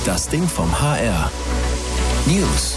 Das Ding vom HR. News.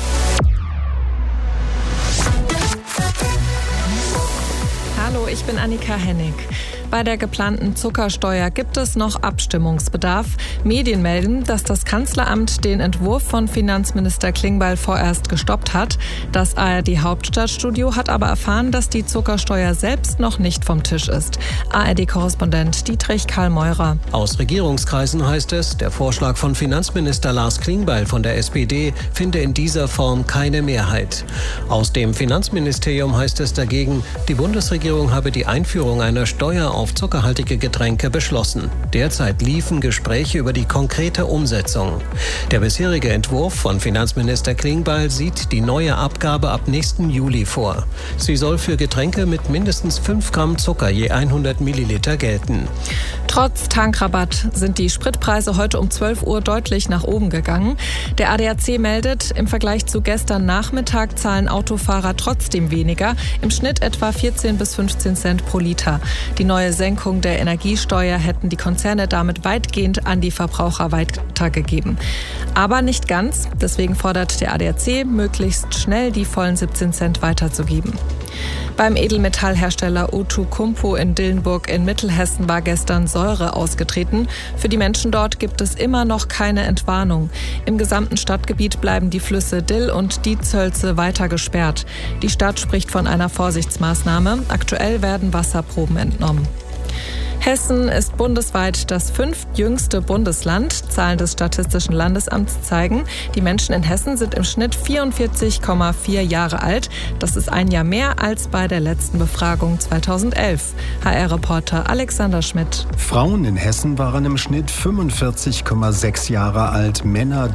Hallo, ich bin Annika Hennig. Bei der geplanten Zuckersteuer gibt es noch Abstimmungsbedarf. Medien melden, dass das Kanzleramt den Entwurf von Finanzminister Klingbeil vorerst gestoppt hat. Das ARD-Hauptstadtstudio hat aber erfahren, dass die Zuckersteuer selbst noch nicht vom Tisch ist. ARD-Korrespondent Dietrich Karl-Meurer. Aus Regierungskreisen heißt es, der Vorschlag von Finanzminister Lars Klingbeil von der SPD finde in dieser Form keine Mehrheit. Aus dem Finanzministerium heißt es dagegen, die Bundesregierung habe die Einführung einer Steuer auf zuckerhaltige Getränke beschlossen. Derzeit liefen Gespräche über die konkrete Umsetzung. Der bisherige Entwurf von Finanzminister Klingbeil sieht die neue Abgabe ab nächsten Juli vor. Sie soll für Getränke mit mindestens 5 Gramm Zucker je 100 Milliliter gelten. Trotz Tankrabatt sind die Spritpreise heute um 12 Uhr deutlich nach oben gegangen. Der ADAC meldet, im Vergleich zu gestern Nachmittag zahlen Autofahrer trotzdem weniger, im Schnitt etwa 14 bis 15 Cent pro Liter. Die neue Senkung der Energiesteuer hätten die Konzerne damit weitgehend an die Verbraucher weitergegeben. Aber nicht ganz, deswegen fordert der ADAC, möglichst schnell die vollen 17 Cent weiterzugeben. Beim Edelmetallhersteller Outokumpu in Dillenburg in Mittelhessen war gestern Säure ausgetreten. Für die Menschen dort gibt es immer noch keine Entwarnung. Im gesamten Stadtgebiet bleiben die Flüsse Dill und Dietzhölze weiter gesperrt. Die Stadt spricht von einer Vorsichtsmaßnahme. Aktuell werden Wasserproben entnommen. Hessen ist bundesweit das 5. jüngste Bundesland. Zahlen des Statistischen Landesamts zeigen, die Menschen in Hessen sind im Schnitt 44,4 Jahre alt. Das ist ein Jahr mehr als bei der letzten Befragung 2011. HR-Reporter Alexander Schmidt. Frauen in Hessen waren im Schnitt 45,6 Jahre alt, Männer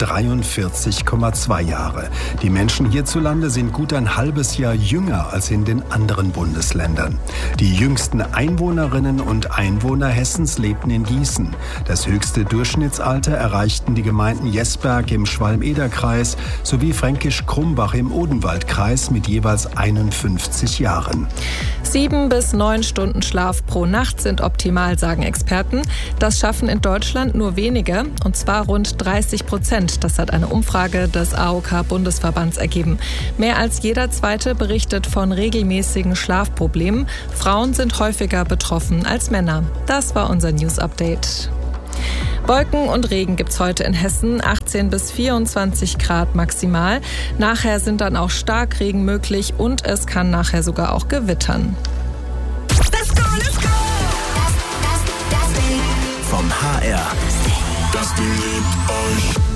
43,2 Jahre. Die Menschen hierzulande sind gut ein halbes Jahr jünger als in den anderen Bundesländern. Die jüngsten Einwohnerinnen und Einwohner Hessens lebten in Gießen. Das höchste Durchschnittsalter erreichten die Gemeinden Jesberg im Schwalm-Eder-Kreis sowie Fränkisch-Krumbach im Odenwald-Kreis mit jeweils 51 Jahren. 7 bis 9 Stunden Schlaf pro Nacht sind optimal, sagen Experten. Das schaffen in Deutschland nur wenige, und zwar rund 30%. Das hat eine Umfrage des AOK-Bundesverbands ergeben. Mehr als jeder Zweite berichtet von regelmäßigen Schlafproblemen. Frauen sind häufiger betroffen als Männer. Das war unser News-Update. Wolken und Regen gibt's heute in Hessen, 18 bis 24 Grad maximal. Nachher sind dann auch Starkregen möglich und es kann nachher sogar auch gewittern. Let's go, let's go! Das Ding vom HR. Das Ding liebt euch.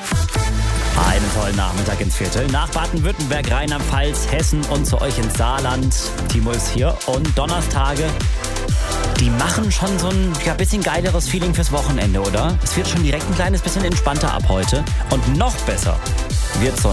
Einen tollen Nachmittag ins Viertel. Nach Baden-Württemberg, Rheinland-Pfalz, Hessen und zu euch ins Saarland. Timo ist hier und Donnerstage, die machen schon so ein bisschen geileres Feeling fürs Wochenende, oder? Es wird schon direkt ein kleines bisschen entspannter ab heute. Und noch besser wird so